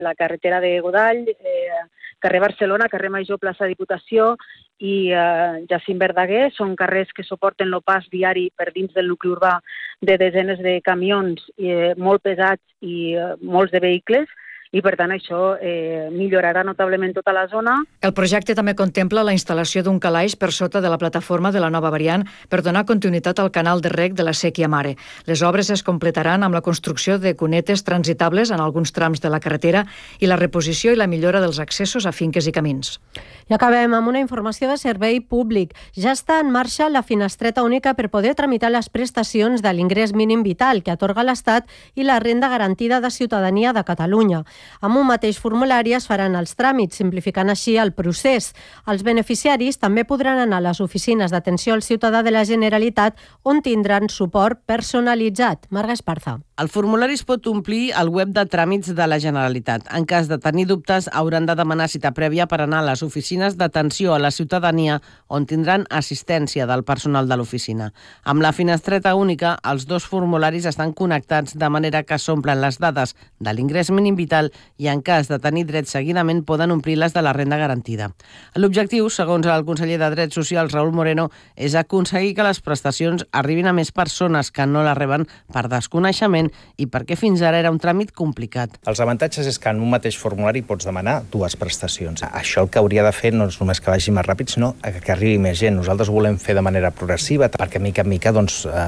la carretera de Godall, carrer Barcelona, carrer Major, plaça Diputació i Jacint Verdaguer. Són carrers que suporten el pas diari per dins del nucli urbà de desenes de camions molt pesats i molts de vehicles, i per tant això millorarà notablement tota la zona. El projecte també contempla la instal·lació d'un calaix per sota de la plataforma de la nova variant per donar continuïtat al canal de reg de la Sèquia Mare. Les obres es completaran amb la construcció de cunetes transitables en alguns trams de la carretera i la reposició i la millora dels accessos a finques i camins. I acabem amb una informació de servei públic. Ja està en marxa la finestreta única per poder tramitar les prestacions de l'ingrés mínim vital que atorga l'Estat i la renda garantida de ciutadania de Catalunya. Amb un mateix formulari es faran els tràmits, simplificant així el procés. Els beneficiaris també podran anar a les oficines d'atenció al ciutadà de la Generalitat on tindran suport personalitzat. Marga Esparza. El formulari es pot omplir al web de tràmits de la Generalitat. En cas de tenir dubtes, hauran de demanar cita prèvia per anar a les oficines d'atenció a la ciutadania on tindran assistència del personal de l'oficina. Amb la finestreta única, els dos formularis estan connectats de manera que s'omplen les dades de l'ingrés mínim vital i en cas de tenir dret seguidament poden omplir les de la renda garantida. L'objectiu, segons el conseller de Drets Socials, Raúl Moreno, és aconseguir que les prestacions arribin a més persones que no les reben per desconeixement i perquè fins ara era un tràmit complicat. Els avantatges és que en un mateix formulari pots demanar dues prestacions. Això el que hauria de fer no és només que vagi més ràpid, sinó que arribi més gent. Nosaltres ho volem fer de manera progressiva perquè mica en mica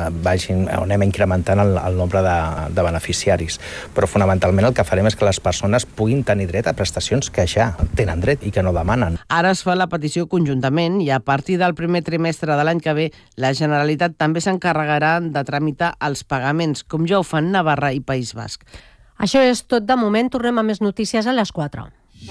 anem incrementant el nombre de beneficiaris. Però fonamentalment el que farem és que les persones puguin tenir dret a prestacions que ja tenen dret i que no demanen. Ara es fa la petició conjuntament i a partir del primer trimestre de l'any que ve la Generalitat també s'encarregarà de tramitar els pagaments, com ja ho fan Navarra i País Basc. Això és tot de moment. Tornem a més notícies a les 4.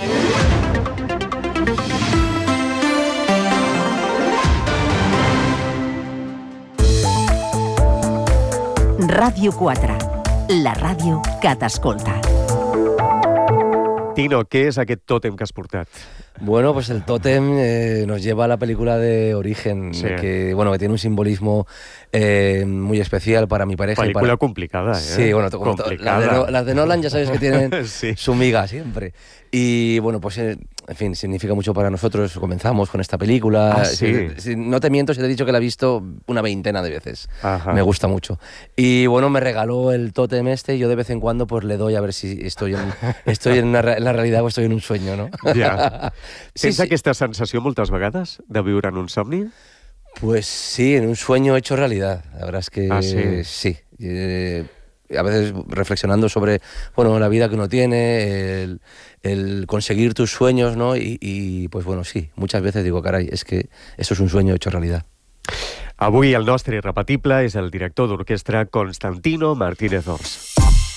Ràdio 4, la ràdio que t'escolta. Tino, ¿qué es aquest tótem que has portat? Bueno, pues el tótem nos lleva a la película de Origen, sí, que tiene un simbolismo muy especial para mi pareja. Película complicada, ¿eh? Sí, bueno, las de Nolan ya sabes que tienen sí, su miga siempre. Y bueno, pues en fin, significa mucho para nosotros. Comenzamos con esta película. Ah, sí. No te miento si te he dicho que la he visto una veintena de veces. Ajá. Me gusta mucho. Y bueno, me regaló el tótem y yo de vez en cuando pues le doy a ver si estoy en la realidad o estoy en un sueño, ¿no? Ja. Tens aquesta sensació moltes vegades de viure en un somni? Pues sí, en un sueño hecho realidad. La verdad es que sí. A veces reflexionando sobre la vida que uno tiene, el conseguir tus sueños, ¿no? Y pues sí, muchas veces digo, caray, es que eso es un sueño hecho realidad. Avui el nostre irrepetible és el director d'orquestra Constantino Martínez Ors.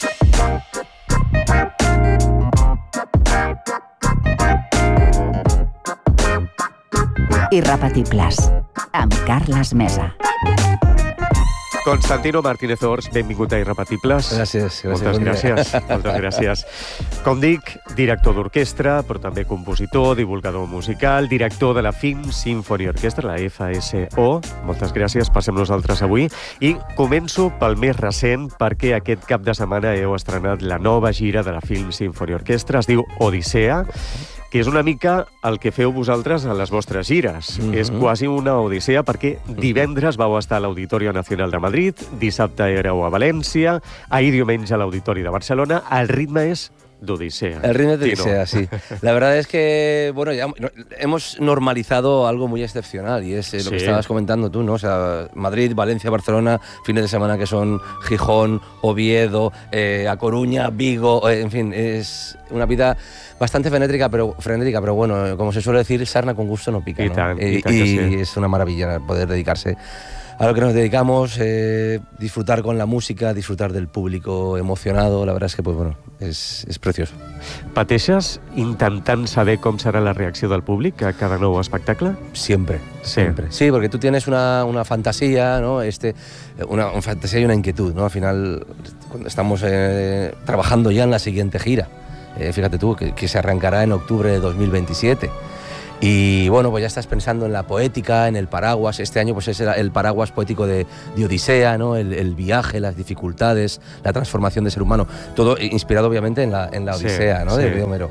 Irrepetibles, amb Carles Mesa. Constantino Martínez Ors, benvingut a Irrepetibles. Gràcies. Moltes gràcies. Com dic, director d'orquestra, però també compositor, divulgador musical, director de la Film Symphony Orchestra, la FSO. Moltes gràcies, passem nosaltres avui. I començo pel més recent, perquè aquest cap de setmana heu estrenat la nova gira de la Film Symphony Orchestra, es diu Odissea, que és una mica el que feu vosaltres a les vostres gires. És quasi una odissea perquè divendres vau estar a l'Auditorio Nacional de Madrid, dissabte éreu a València, ahir diumenge a l'Auditori de Barcelona. El ritme és d'odissea. El ritmo de Odisea, sí. La verdad es que, ya hemos normalizado algo muy excepcional y es lo que estabas comentando tú, ¿no? O sea, Madrid, Valencia, Barcelona, fines de semana que son Gijón, Oviedo, A Coruña, Vigo, en fin, es una vida bastante frenética, pero bueno, como se suele decir, sarna con gusto no pica, ¿no? Y es una maravilla poder dedicarse a lo que nos dedicamos, disfrutar con la música, disfrutar del público emocionado, la verdad es que es precioso. Pateixes intentant saber com serà la reacció del públic a cada nou espectacle? Siempre. Sí, porque tú tienes una fantasía, ¿no? Una fantasía y una inquietud, ¿no? Al final, cuando estamos trabajando ya en la siguiente gira, fíjate tú, que se arrancará en octubre de 2027. Y bueno, pues ya estás pensando en la poética, en el paraguas. Este año pues es el paraguas poético de Odisea, ¿no? El viaje, las dificultades, la transformación del ser humano. Todo inspirado obviamente en la Odisea, ¿no? De Homero.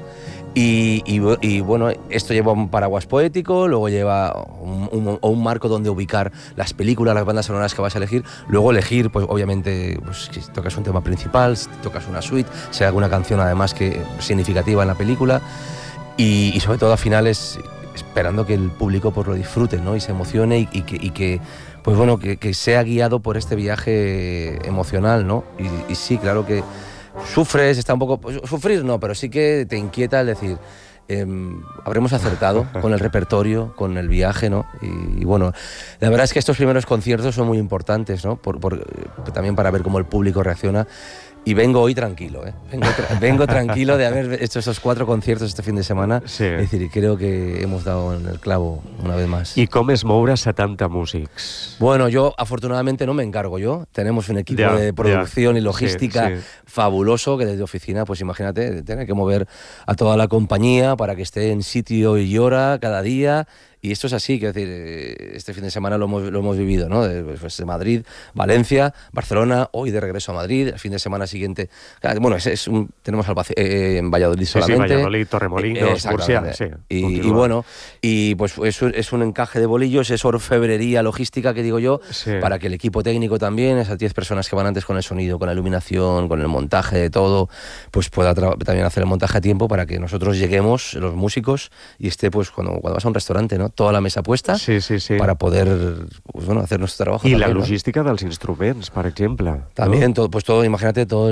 Y bueno, esto lleva un paraguas poético, luego lleva un marco donde ubicar las películas, las bandas sonoras que vas a elegir, luego elegir, pues obviamente, pues, si tocas un tema principal, si tocas una suite, si hay alguna canción además que significativa en la película, y sobre todo al final es esperando que el público pues lo disfrute, ¿no? Y se emocione y que pues bueno, que sea guiado por este viaje emocional, ¿no? Y sí, claro que sufres, está un poco... Pues, sufrir no, pero sí que te inquieta el decir, habremos acertado con el repertorio, con el viaje, ¿no? Y bueno, la verdad es que estos primeros conciertos son muy importantes, ¿no? También para ver cómo el público reacciona. Y vengo hoy tranquilo, ¿eh? Vengo tranquilo de haber hecho esos 4 conciertos este fin de semana. Sí. Es decir, creo que hemos dado en el clavo una vez más. I com es moure 70 músics? Bueno, yo afortunadamente no me encargo yo. Tenemos un equipo de producción y logística fabuloso que desde oficina, pues imagínate, tener que mover a toda la compañía para que esté en sitio y hora cada día. Y esto es así, quiero decir, este fin de semana lo hemos vivido, ¿no? Pues de Madrid, Valencia, Barcelona, hoy de regreso a Madrid, el fin de semana siguiente. Bueno, tenemos en Valladolid solamente. Sí, Valladolid, Torremolinos, Murcia. Sí, y bueno, y pues es un encaje de bolillos, es orfebrería logística, que digo yo, para que el equipo técnico también, esas 10 personas que van antes con el sonido, con la iluminación, con el montaje de todo, pues pueda también hacer el montaje a tiempo para que nosotros lleguemos, los músicos, y esté pues cuando vas a un restaurante, ¿no? Toda la mesa puesta para poder pues, bueno, hacer nuestro trabajo. I también, la logística dels instruments, per exemple. También, ¿no? todo, imagínate todo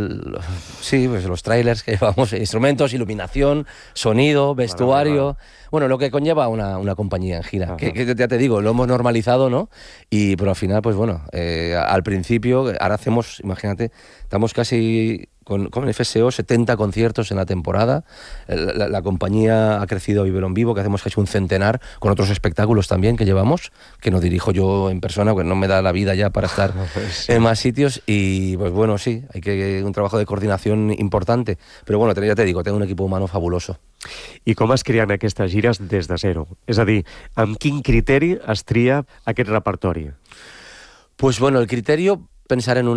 pues los trailers que llevamos, instrumentos, iluminación, sonido, vestuario. Bueno, lo que conlleva una compañía en gira. Que ya te digo, lo hemos normalizado, ¿no? Pero al final, pues bueno, al principio, ahora hacemos, imagínate, estamos casi con FSO 70 conciertos en la temporada. La compañía ha crecido a vivero en vivo, que hacemos casi un centenar, con otros espectáculos también que llevamos, que no dirijo yo en persona, porque no me da la vida ya para estar en más sitios. Y pues bueno, sí, hay un trabajo de coordinación importante. Pero bueno, ya te digo, tengo un equipo humano fabuloso. I com es creen aquestes gires des de zero? És a dir, amb quin criteri es tria aquest repertori? Pues bueno, el criterio, pensar en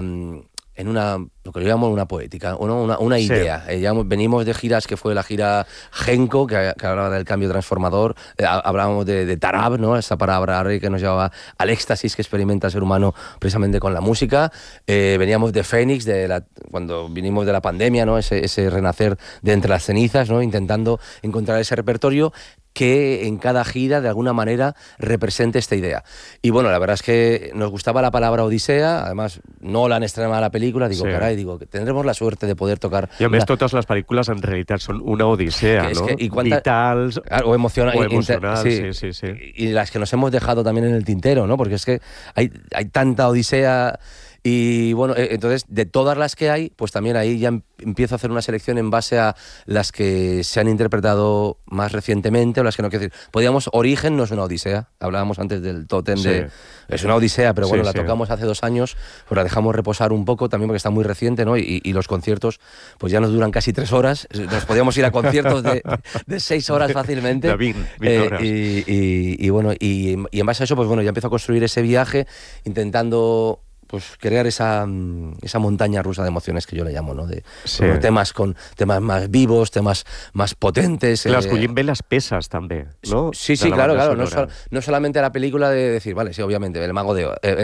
lo que yo llamo una poética, una idea. Venimos de giras que fue la gira Genco, que hablaba del cambio transformador, hablábamos de Tarab, ¿no? Esa palabra que nos llevaba al éxtasis que experimenta el ser humano precisamente con la música. Veníamos de Fénix, cuando vinimos de la pandemia, ¿no? Ese renacer de entre las cenizas, ¿no? Intentando encontrar ese repertorio que en cada gira de alguna manera represente esta idea. Y bueno, la verdad es que nos gustaba la palabra Odisea, además Nolan estrenaba la película, que tendremos la suerte de poder tocar... I a més, totes les pel·lícules en realitat són una odissea, ¿no? Vitals o emocionals. Sí. Y las que nos hemos dejado también en el tintero, ¿no? Porque es que hay tanta odisea... Y bueno, entonces de todas las que hay, pues también ahí ya empiezo a hacer una selección en base a las que se han interpretado más recientemente o las que no. Quiero decir, Origen no es una odisea, hablábamos antes del tótem es una odisea, pero bueno, la tocamos hace 2 años, pues la dejamos reposar un poco también porque está muy reciente, ¿no? Y los conciertos pues ya nos duran casi 3 horas, nos podíamos ir a conciertos de 6 horas fácilmente. De 20 horas. Y bueno, y en base a eso, pues bueno, ya empiezo a construir ese viaje intentando... pues crear esa montaña rusa de emociones que yo le llamo, ¿no? Temas más vivos, temas más potentes. Escollim bé les peces, també, no? Sí, claro. No solamente la película de decir, vale, sí, obviamente, El Mago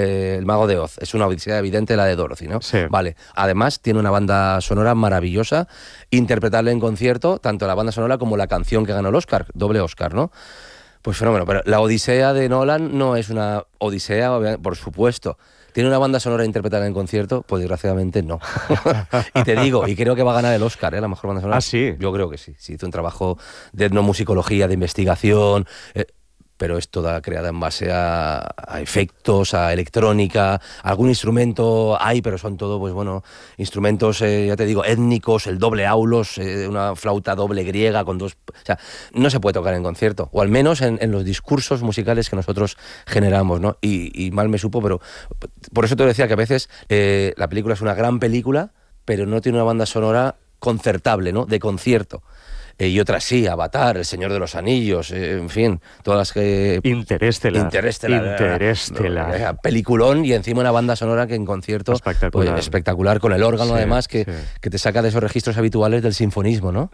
de Oz. Es una odisea evidente la de Dorothy, ¿no? Sí. Vale. Además, tiene una banda sonora maravillosa, interpretable en concierto, tanto la banda sonora como la canción que ganó el Oscar, doble Oscar, ¿no? Pues fenómeno. Pero la Odisea de Nolan no es una odisea, por supuesto. ¿Tiene una banda sonora interpretada en concierto? Pues desgraciadamente no. Y te digo, y creo que va a ganar el Oscar, la mejor banda sonora. ¿Ah, sí? Yo creo que sí. Sí, hizo un trabajo de etnomusicología, de investigación... pero es toda creada en base a efectos, a electrónica, algún instrumento hay, pero son todo, pues bueno, instrumentos, ya te digo, étnicos, el doble aulos, una flauta doble griega con 2... O sea, no se puede tocar en concierto, o al menos en los discursos musicales que nosotros generamos, ¿no? Y mal me supo, pero por eso te decía que a veces la película es una gran película, pero no tiene una banda sonora concertable, ¿no? De concierto. y otras sí, Avatar, El Señor de los Anillos, en fin, todas las que... Interestelar. Peliculón, y encima una banda sonora que en concierto espectacular, con el órgano además, que te saca de esos registros habituales del sinfonismo, ¿no?